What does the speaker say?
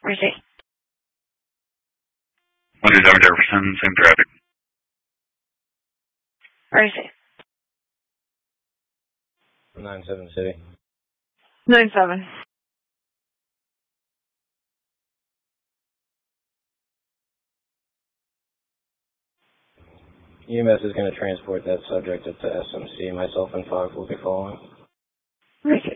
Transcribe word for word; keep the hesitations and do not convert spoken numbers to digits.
Receive. one two seven Jefferson, same traffic. Receive. nine seven City. nine seven. E M S is going to transport that subject up to S M C. Myself and Fox will be following. Receive.